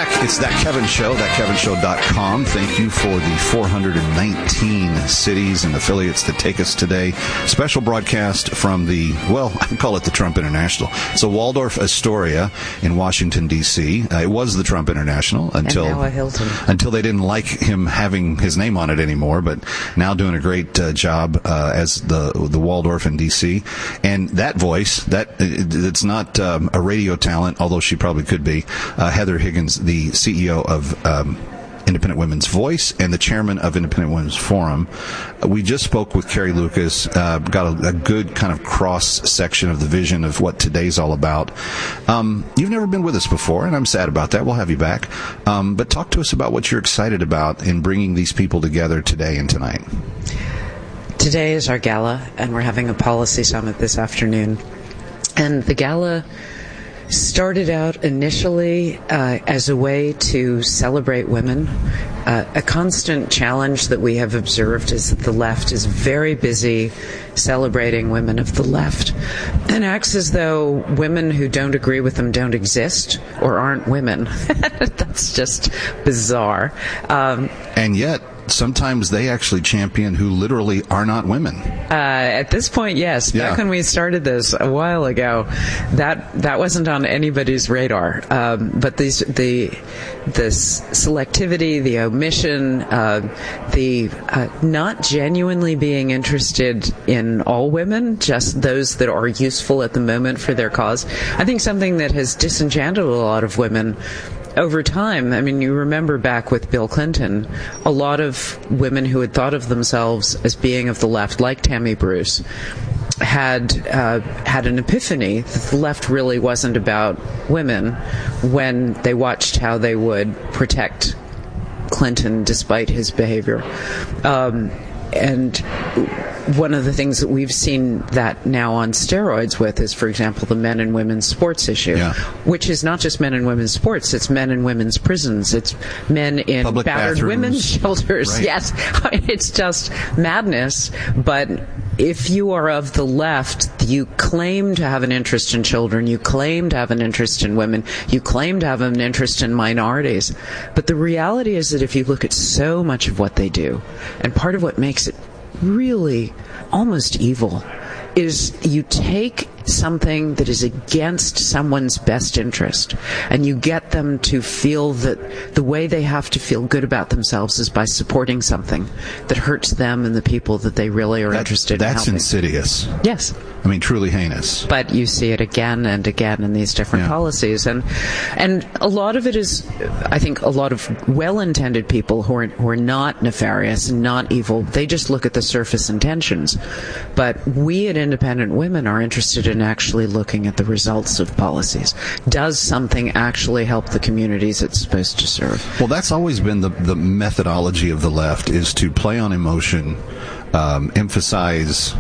back. It's That Kevin Show, thatkevinshow.com. Thank you for the 419 cities and affiliates that take us today. Special broadcast from I call it the Trump International. It's a Waldorf Astoria in Washington, D.C. It was the Trump International until they didn't like him having his name on it anymore, but now doing a great job as the Waldorf in D.C. And that voice, it's not a radio talent, although she probably could be, Heather Higgins, the CEO of Independent Women's Voice and the chairman of Independent Women's Forum. We just spoke with Carrie Lucas, got a good kind of cross-section of the vision of what today's all about. You've never been with us before, and I'm sad about that. We'll have you back. But talk to us about what you're excited about in bringing these people together today and tonight. Today is our gala, and we're having a policy summit this afternoon. And the gala started out initially as a way to celebrate women. A constant challenge that we have observed is that the left is very busy celebrating women of the left and acts as though women who don't agree with them don't exist or aren't women. That's just bizarre. And yet, sometimes they actually champion who literally are not women. At this point, yes. Yeah. Back when we started this a while ago, that wasn't on anybody's radar. But the selectivity, the omission, the not genuinely being interested in all women, just those that are useful at the moment for their cause, I think something that has disenchanted a lot of women over time. I mean, you remember back with Bill Clinton, a lot of women who had thought of themselves as being of the left, like Tammy Bruce, had an epiphany that the left really wasn't about women when they watched how they would protect Clinton despite his behavior. And one of the things that we've seen that now on steroids with is, for example, the men and women's sports issue, which is not just men and women's sports, it's men and women's prisons, it's men in public battered bathrooms. Women's shelters. Right. Yes, it's just madness. But if you are of the left, you claim to have an interest in children, you claim to have an interest in women, you claim to have an interest in minorities. But the reality is that if you look at so much of what they do, and part of what makes it really almost evil is you take something that is against someone's best interest and you get them to feel that the way they have to feel good about themselves is by supporting something that hurts them and the people that they really are interested in helping. That's insidious. Yes. I mean, truly heinous. But you see it again and again in these different policies. And a lot of it is, I think, a lot of well-intended people who are not nefarious and not evil. They just look at the surface intentions. But we at Independent Women are interested in actually looking at the results of policies. Does something actually help the communities it's supposed to serve? Well, that's always been the methodology of the left, is to play on emotion, emphasize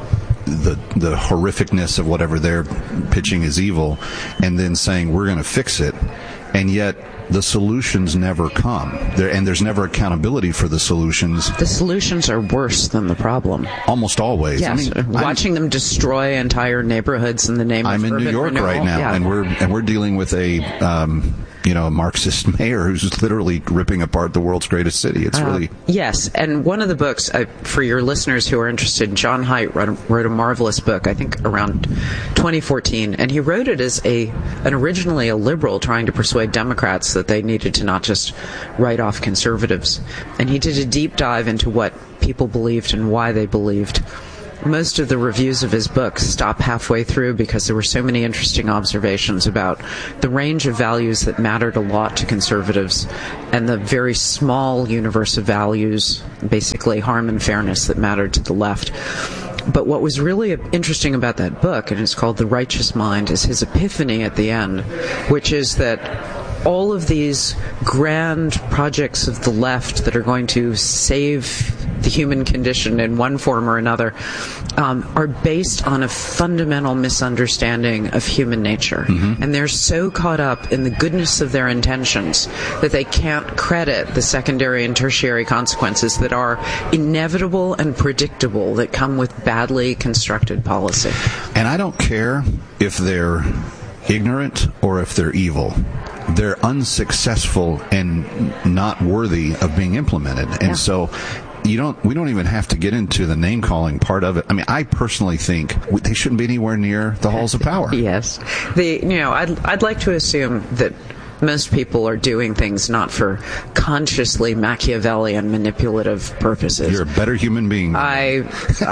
the horrificness of whatever they're pitching as evil, and then saying we're going to fix it. And yet the solutions never come. And there's never accountability for the solutions. The solutions are worse than the problem. Almost always. Yes. I mean, watching them destroy entire neighborhoods in the name of urban renewal. I'm in New York right now, and we're dealing with a Marxist mayor who's literally ripping apart the world's greatest city. It's really... Yes, and one of the books, for your listeners who are interested, John Haidt wrote a marvelous book, I think around 2014, and he wrote it as originally a liberal trying to persuade Democrats that they needed to not just write off conservatives. And he did a deep dive into what people believed and why they believed. Most of the reviews of his book stop halfway through because there were so many interesting observations about the range of values that mattered a lot to conservatives and the very small universe of values, basically harm and fairness, that mattered to the left. But what was really interesting about that book, and it's called The Righteous Mind, is his epiphany at the end, which is that all of these grand projects of the left that are going to save the human condition in one form or another are based on a fundamental misunderstanding of human nature. Mm-hmm. And they're so caught up in the goodness of their intentions that they can't credit the secondary and tertiary consequences that are inevitable and predictable that come with badly constructed policy. And I don't care if they're ignorant or if they're evil. they're unsuccessful and not worthy of being implemented. And so we don't even have to get into the name calling part of it. I mean, I personally think they shouldn't be anywhere near the halls of power. Yes. I'd like to assume that most people are doing things not for consciously Machiavellian manipulative purposes. You're a better human being. There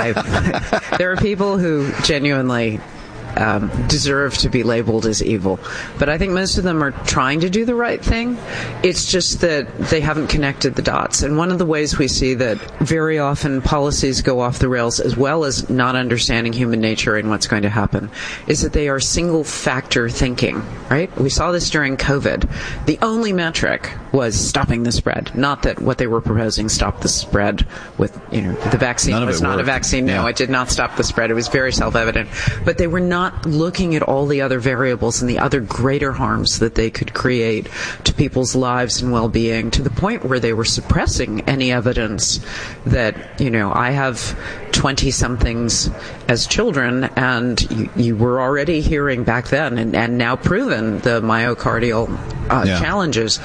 are people who genuinely deserve to be labeled as evil. But I think most of them are trying to do the right thing. It's just that they haven't connected the dots. And one of the ways we see that very often policies go off the rails, as well as not understanding human nature and what's going to happen, is that they are single factor thinking, right? We saw this during COVID. The only metric was stopping the spread. Not that what they were proposing stopped the spread with, the vaccine was not a vaccine. No, it did not stop the spread. It was very self-evident. But they were not looking at all the other variables and the other greater harms that they could create to people's lives and well-being, to the point where they were suppressing any evidence that, I have 20-somethings as children, and you were already hearing back then and now proven the myocardial challenges.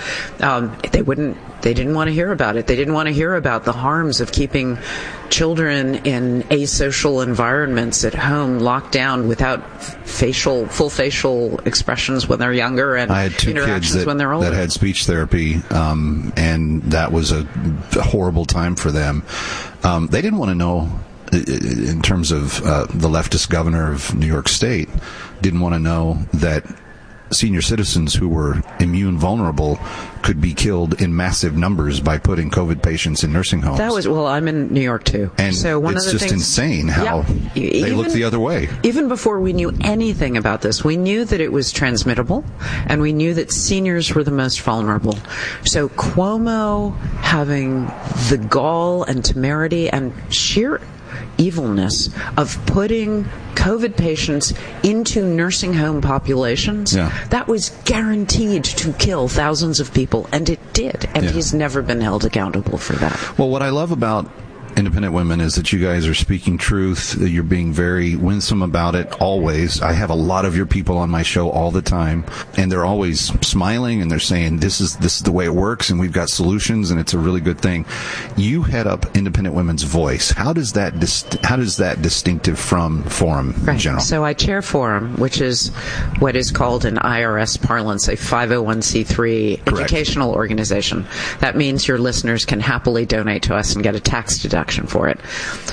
They didn't want to hear about it. They didn't want to hear about the harms of keeping children in asocial environments at home, locked down without full facial expressions when they're younger, and I had two kids when they're older. that had speech therapy, and that was a horrible time for them. They didn't want to know, in terms of the leftist governor of New York State, didn't want to know that senior citizens who were immune vulnerable could be killed in massive numbers by putting COVID patients in nursing homes. I'm in New York too. And so one it's of the just things, insane how they look the other way. Even before we knew anything about this, we knew that it was transmittable, and we knew that seniors were the most vulnerable. So Cuomo having the gall and temerity and sheer evilness of putting COVID patients into nursing home populations, that was guaranteed to kill thousands of people, and it did, and he's never been held accountable for that. Well, what I love about Independent Women is that you guys are speaking truth. You're being very winsome about it, always. I have a lot of your people on my show all the time, and they're always smiling, and they're saying, this is the way it works, and we've got solutions, and it's a really good thing. You head up Independent Women's Voice. How does that distinctive from Forum in general? So I chair Forum, which is what is called in IRS parlance a 501c3 educational organization. That means your listeners can happily donate to us and get a tax deduction for it.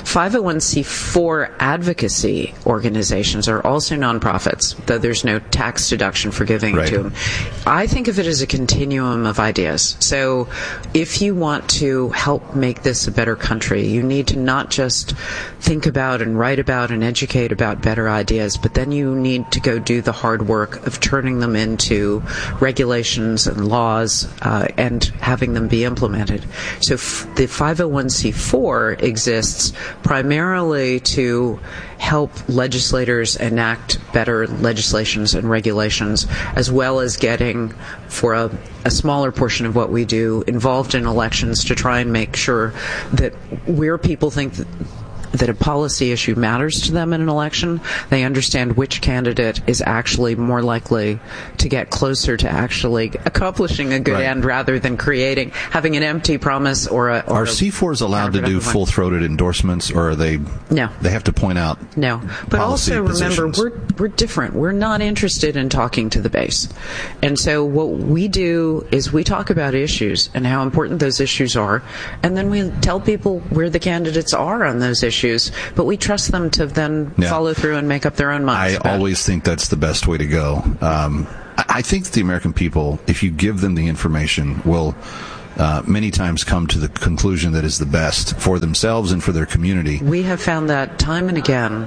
501c4 advocacy organizations are also nonprofits, though there's no tax deduction for giving to them. I think of it as a continuum of ideas. So if you want to help make this a better country, you need to not just think about and write about and educate about better ideas, but then you need to go do the hard work of turning them into regulations and laws and having them be implemented. So the 501c4 exists primarily to help legislators enact better legislations and regulations, as well as getting, for a smaller portion of what we do, involved in elections to try and make sure that where people think that a policy issue matters to them in an election, they understand which candidate is actually more likely to get closer to actually accomplishing a good end, rather than having an empty promise or Are C4s allowed to do full-throated endorsements, or are they? No. They have to point out. No. But also remember, we're different. We're not interested in talking to the base. And so what we do is we talk about issues and how important those issues are, and then we tell people where the candidates are on those issues. But we trust them to then follow through and make up their own minds. I always think that's the best way to go. I think the American people, if you give them the information, will many times come to the conclusion that is the best for themselves and for their community. We have found that time and again.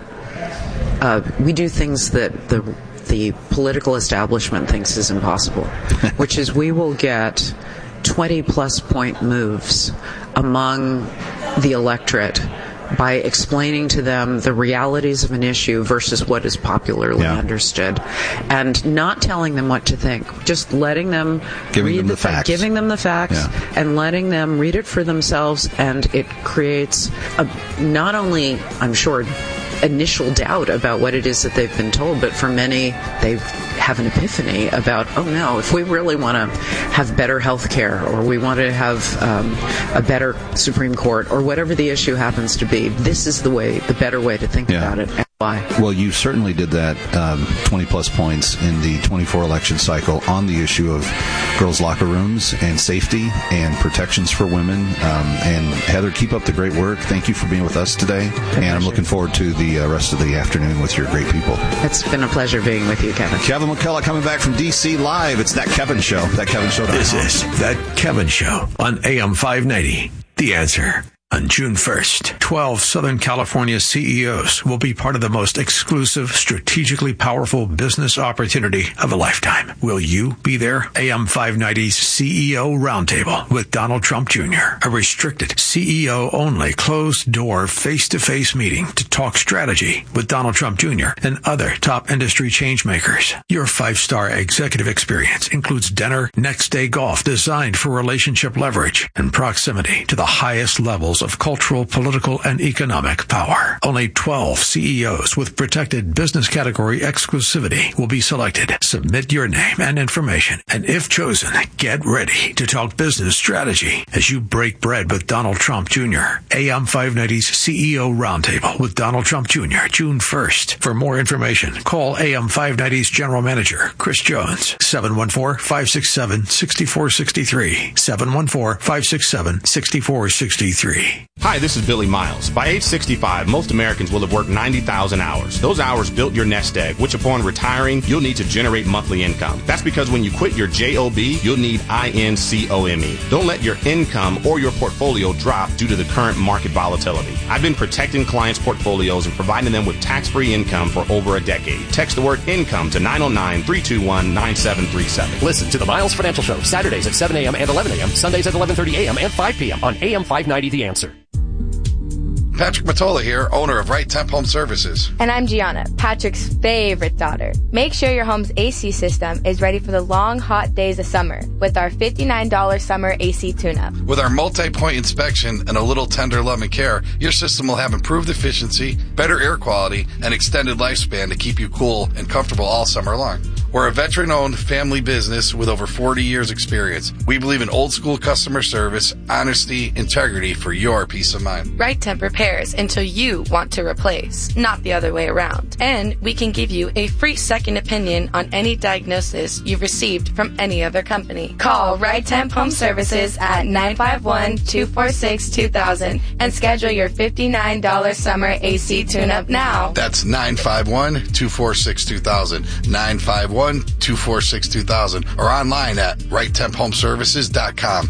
We do things that the political establishment thinks is impossible, which is we will get 20-plus point moves among the electorate by explaining to them the realities of an issue versus what is popularly understood, and not telling them what to think, just letting them giving them the facts, and letting them read it for themselves, and it creates not only, I'm sure, initial doubt about what it is that they've been told, but for many, they've have an epiphany about, oh no, if we really want to have better health care, or we want to have a better Supreme Court, or whatever the issue happens to be, this is the better way to think about it. Why? Well, you certainly did that 20-plus points in the 24 election cycle on the issue of girls' locker rooms and safety and protections for women. And Heather, keep up the great work. Thank you for being with us today. And I'm looking forward to the rest of the afternoon with your great people. It's been a pleasure being with you, Kevin. Kevin McCullough coming back from D.C. live. It's That Kevin Show. ThatKevinShow.com. This is That Kevin Show on AM 590. The Answer. On June 1st, 12 Southern California CEOs will be part of the most exclusive, strategically powerful business opportunity of a lifetime. Will you be there? AM 590's CEO Roundtable with Donald Trump Jr., a restricted CEO-only, closed-door, face-to-face meeting to talk strategy with Donald Trump Jr. and other top industry changemakers. Your 5-star executive experience includes dinner, next-day golf designed for relationship leverage and proximity to the highest levels of cultural, political, and economic power. Only 12 CEOs with protected business category exclusivity will be selected. Submit your name and information, and if chosen, get ready to talk business strategy as you break bread with Donald Trump Jr. AM 590's CEO Roundtable with Donald Trump Jr., June 1st. For more information, call AM 590's General Manager, Chris Jones, 714-567-6463, 714-567-6463. Hi, this is Billy Miles. By age 65, most Americans will have worked 90,000 hours. Those hours built your nest egg, which upon retiring, you'll need to generate monthly income. That's because when you quit your JOB, you'll need INCOME. Don't let your income or your portfolio drop due to the current market volatility. I've been protecting clients' portfolios and providing them with tax-free income for over a decade. Text the word income to 909-321-9737. Listen to the Miles Financial Show, Saturdays at 7 a.m. and 11 a.m., Sundays at 11:30 a.m. and 5 p.m. on AM 590 The Answer. Patrick Matola here, owner of Right Temp Home Services. And I'm Gianna, Patrick's favorite daughter. Make sure your home's AC system is ready for the long, hot days of summer with our $59 summer AC tune-up. With our multi-point inspection and a little tender love and care, your system will have improved efficiency, better air quality, and extended lifespan to keep you cool and comfortable all summer long. We're a veteran-owned family business with over 40 years experience. We believe in old-school customer service, honesty, integrity for your peace of mind. Right Temp repairs until you want to replace, not the other way around. And we can give you a free second opinion on any diagnosis you've received from any other company. Call Right Temp Home Services at 951-246-2000 and schedule your $59 summer AC tune-up now. That's 951-246-2000, 951-246-2000, or online at righttemphomeservices.com,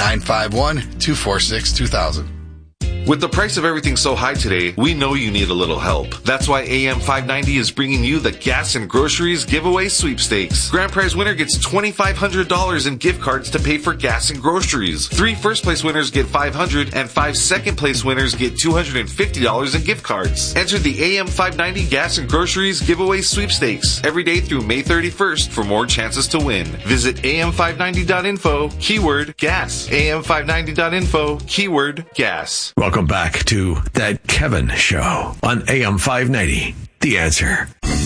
951-246-2000. With the price of everything so high today, we know you need a little help. That's why AM 590 is bringing you the Gas and Groceries Giveaway Sweepstakes. Grand prize winner gets $2,500 in gift cards to pay for gas and groceries. 3 first-place winners get $500, and 5 second-place winners get $250 in gift cards. Enter the AM 590 Gas and Groceries Giveaway Sweepstakes every day through May 31st for more chances to win. Visit am590.info, keyword gas. am590.info, keyword gas. Welcome back to That Kevin Show on AM 590. The Answer.